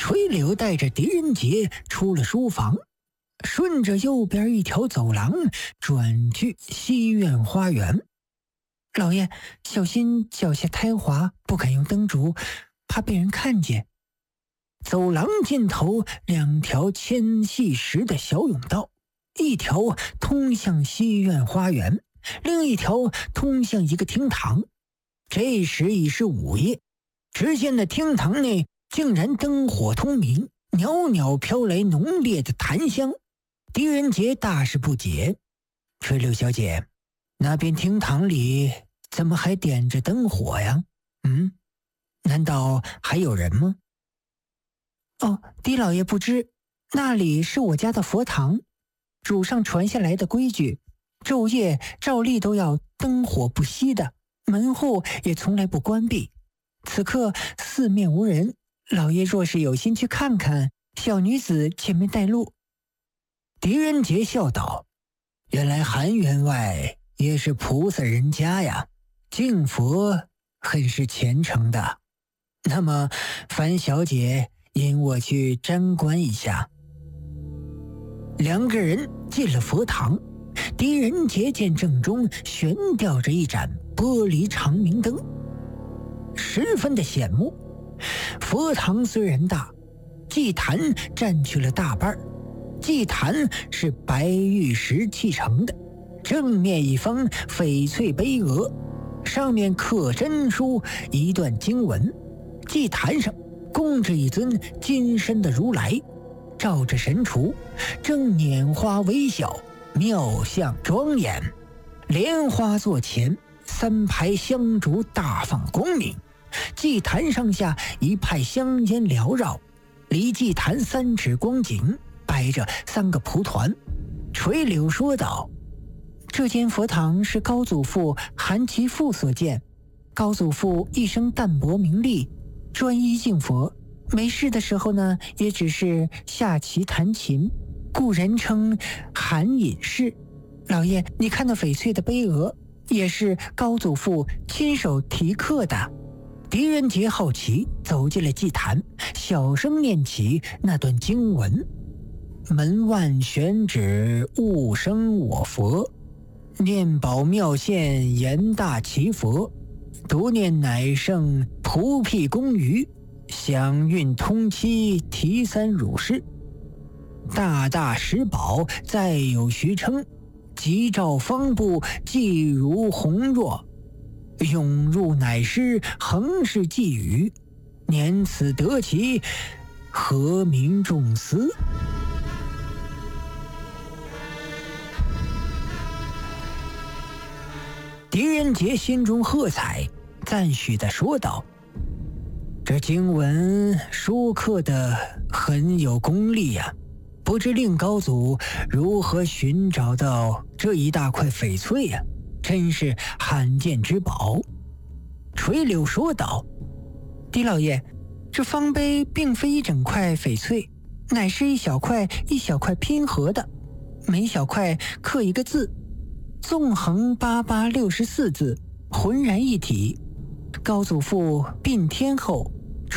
垂柳带着狄仁杰出了书房，顺着右边一条走廊转去西院花园。老爷，小心脚下胎滑，不敢用灯烛，怕被人看见。走廊尽头2条纤细石的小甬道，一条通向西院花园，另一条通向一个厅堂。这时已是午夜，只见那厅堂内竟然灯火通明，袅袅飘来浓烈的檀香。狄仁杰大是不解：垂柳小姐，那边厅堂里怎么还点着灯火呀？难道还有人吗？哦，狄老爷不知，那里是我家的佛堂，主上传下来的规矩，昼夜照例都要灯火不熄的，门户也从来不关闭。此刻四面无人，老爷若是有心去看看，小女子前面带路。狄仁杰笑道：原来韩员外也是菩萨人家呀，敬佛很是虔诚的。那么樊小姐引我去瞻观一下。2个人进了佛堂，狄仁杰见正中悬吊着一盏玻璃长明灯，十分的显目。佛堂虽然大，祭坛占去了大半，祭坛是白玉石砌成的，正面一方翡翠碑额，上面刻真书一段经文。祭坛上供着一尊金身的如来，照着神烛，正拈花微笑，妙相庄严。莲花座前3排香烛大放光明，祭坛上下一派香烟缭绕，离祭坛3尺光景摆着3个蒲团。垂柳说道：这间佛堂是高祖父韩其父所建，高祖父一生淡泊名利，专一敬佛，没事的时候呢，也只是下棋弹琴，故人称韩隐士。老爷，你看那翡翠的碑额，也是高祖父亲手题刻的。狄仁杰好奇走进了祭坛，小声念起那段经文：门万玄指悟生我佛，念宝妙现言大奇佛，读念乃胜菩毗公余，享运通期提3汝师，大大石宝再有徐称，吉兆方部既如红若，涌入乃师恒是寄语，年此得其和民众思。狄仁杰心中喝彩，赞许地说道：这经文书刻得很有功力呀，不知令高祖如何寻找到这一大块翡翠呀，真是罕见之宝。垂柳说道：狄老爷，这方碑并非一整块翡翠，乃是一小块一小块拼合的，每小块刻一个字，纵横8864字，浑然一体。高祖父并天后